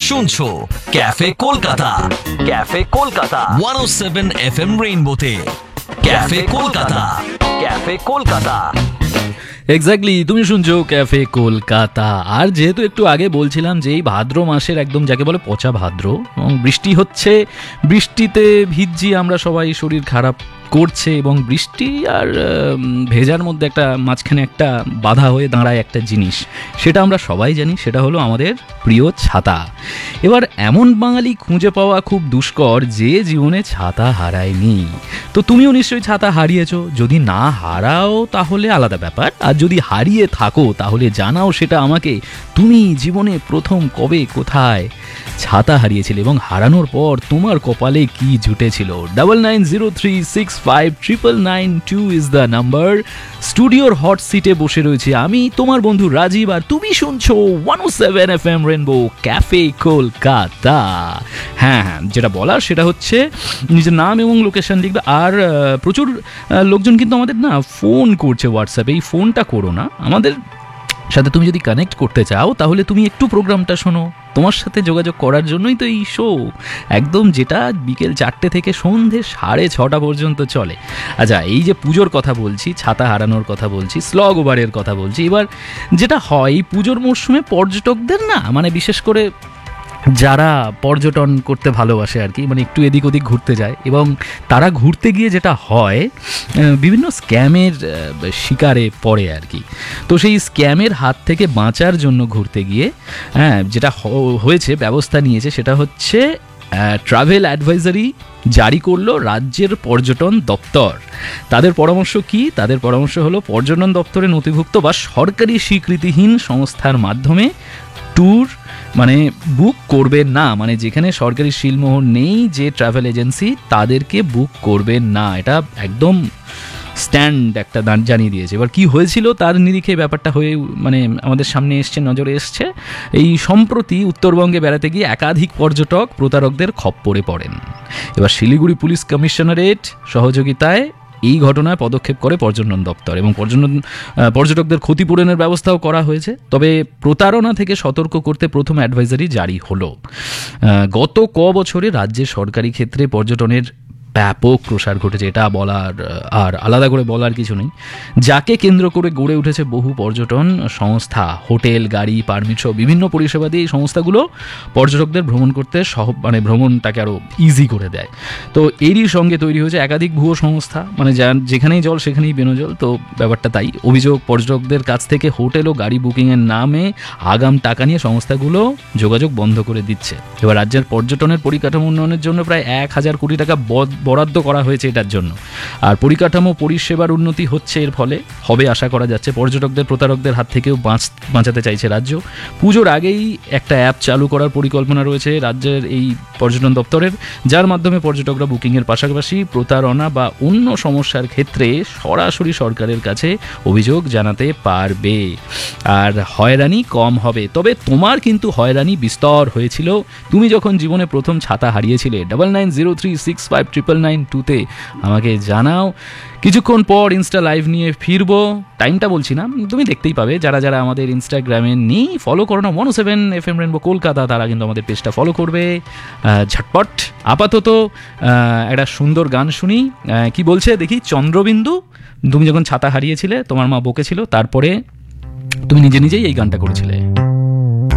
শুনছো cafe Kolkata 107 FM রেইনবোতে cafe Kolkata exactly, তুমি শুনছো ক্যাফে কলকাতা। আর যেহেতু একটু আগে বলছিলাম যে এই ভাদ্র মাসের একদম যাকে বলে পচা ভাদ্র, এবং বৃষ্টি হচ্ছে, বৃষ্টিতে ভিজছি আমরা সবাই, শরীর খারাপ করছে, এবং বৃষ্টি আর ভেজার মধ্যে একটা মাঝখানে একটা বাধা হয়ে দাঁড়ায় একটা জিনিস, সেটা আমরা সবাই জানি, সেটা হলো আমাদের প্রিয় ছাতা। এবার এমন বাঙালি খুঁজে পাওয়া খুব দুষ্কর যে জীবনে ছাতা হারায়নি। তো তুমিও নিশ্চয়ই ছাতা হারিয়েছো, যদি না হারাও তাহলে আলাদা ব্যাপার, আর যদি হারিয়ে থাকো তাহলে জানাও সেটা আমাকে। তুমি জীবনে প্রথম কবে কোথায় ছাতা হারিয়েছিলে এবং হারানোর পর তোমার কপালে কি জুটেছিল? 9903659992 ইজ দ্য নাম্বার। স্টুডিওর হট সিটে বসে রয়েছে আমি, তোমার বন্ধু রাজীব, আর তুমি শুনছো 107 FM রেইনবো ক্যাফে কলকাতা। হ্যাঁ, যেটা বলার সেটা হচ্ছে নিজের নাম এবং লোকেশন লিখবে। আর প্রচুর লোকজন কিন্তু আমাদের না ফোন করছে হোয়াটসঅ্যাপে, এই ফোনটা করো না, আমাদের সাথে তুমি যদি কানেক্ট করতে চাও তাহলে তুমি একটু প্রোগ্রামটা শোনো। তোমার সাথে যোগাযোগ করার জন্যই তো এই শো, একদম যেটা বিকেল 4টে থেকে সন্ধে 6:30 পর্যন্ত চলে। আচ্ছা, এই যে পুজোর কথা বলছি, ছাতা হারানোর কথা বলছি, স্লগ ওভারের কথা বলছি, এবার যেটা হয় পুজোর মরশুমে পর্যটকদের না, মানে বিশেষ করে যারা পর্যটন করতে ভালোবাসে আর কি, মানে একটু এদিক ওদিক ঘুরতে যায়, এবং তারা ঘুরতে গিয়ে যেটা হয় বিভিন্ন স্ক্যামের শিকারে পড়ে আর কি। তো সেই স্ক্যামের হাত থেকে বাঁচার জন্য ঘুরতে গিয়ে যেটা হয়েছে, ব্যবস্থা নিয়েছে, সেটা হচ্ছে ট্রাভেল অ্যাডভাইজারি জারি করলো রাজ্যের পর্যটন দপ্তর। তাদের পরামর্শ কি? তাদের পরামর্শ হলো পর্যটন দপ্তরে নথিভুক্ত বা সরকারি স্বীকৃতিহীন সংস্থার মাধ্যমে ট্যুর মানে বুক করবেন না, মানে যেখানে সরকারি সিলমোহর নেই যে ট্রাভেল এজেন্সি, তাদেরকে বুক করবেন না। এটা একদম স্ট্যান্ড একটা জানিয়ে দিয়েছে। এবার কি হয়েছিল তার নিরিখে ব্যাপারটা হয়ে মানে আমাদের সামনে এসছে, নজরে এসছে। এই সম্প্রতি উত্তরবঙ্গে বেড়াতে গিয়ে একাধিক পর্যটক প্রতারকদের খপ্পরে পড়েন। এবার শিলিগুড়ি পুলিশ কমিশনারেট সহযোগিতায় এই ঘটনায় পদক্ষেপ করে পর্যটন দপ্তর, এবং পর্যটকদের ক্ষতিপূরণের ব্যবস্থাও করা হয়েছে। তবে প্রতারণা থেকে সতর্ক করতে প্রথম অ্যাডভাইজারি জারি হলো। গত বছরে রাজ্যের সরকারি ক্ষেত্রে পর্যটনের ব্যাপক প্রসার ঘটেছে, এটা বলার আর আলাদা করে বলার কিছু নেই। যাকে কেন্দ্র করে গড়ে উঠেছে বহু পর্যটন সংস্থা, হোটেল, গাড়ি, পারমিট সহ বিভিন্ন পরিষেবা দিয়ে এই সংস্থাগুলো পর্যটকদের ভ্রমণ করতে ভ্রমণটাকে আরও ইজি করে দেয়। তো এরই সঙ্গে তৈরি হয়েছে একাধিক ভুয়ো সংস্থা, মানে যেখানেই জল সেখানেই বেনজল। তো ব্যাপারটা তাই। অভিযোগ, পর্যটকদের কাছ থেকে হোটেল ও গাড়ি বুকিংয়ের নামে আগাম টাকা নিয়ে সংস্থাগুলো যোগাযোগ বন্ধ করে দিচ্ছে। এবার রাজ্যের পর্যটনের পরিকাঠামো উন্নয়নের জন্য প্রায় 1,000 কোটি টাকা বরাদ্দ করা হয়েছে এটার জন্য। আর পরিকাঠামো পরিষেবার উন্নতি হচ্ছে, এর ফলে হবে আশা করা যাচ্ছে। পর্যটকদের প্রতারকদের হাত থেকেও বাঁচাতে চাইছে রাজ্য। পুজোর আগেই একটা অ্যাপ চালু করার পরিকল্পনা রয়েছে রাজ্যের এই পর্যটন দপ্তরের, যার মাধ্যমে পর্যটকরা বুকিংয়ের পাশাপাশি প্রতারণা বা অন্য সমস্যার ক্ষেত্রে সরাসরি সরকারের কাছে অভিযোগ জানাতে পারবে, আর হয়রানি কম হবে। তবে তোমার কিন্তু হয়রানি বিস্তর হয়েছিল তুমি যখন জীবনে প্রথম ছাতা হারিয়েছিলে। 9903659992 আমাকে জানাও। কিছুক্ষণ পর ইনস্টা লাইভ নিয়ে ফিরবো, টাইমটা বলছি না, তুমি দেখতেই পাবে। যারা যারা আমাদের ইনস্টাগ্রামে নেই, ফলো করো না 107 FM রেইনবো কলকাতা, তারা কিন্তু আমাদের পেজটা ফলো করবে ঝটপট। আপাতত একটা সুন্দর গান শুনি। কি বলছে দেখি, চন্দ্রবিন্দু। তুমি যখন ছাতা হারিয়েছিলে তোমার মা বকেছিল, তারপরে তুমি নিজে নিজেই এই গানটা করেছিলে।